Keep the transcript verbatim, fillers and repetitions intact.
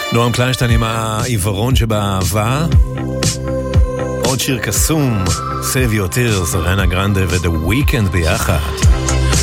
נועם קליינשטיין עם העיוורון שבאהבה. עוד שיר קסום, Save Your Tears, רנה גרנדה ו-The Weeknd ביחד.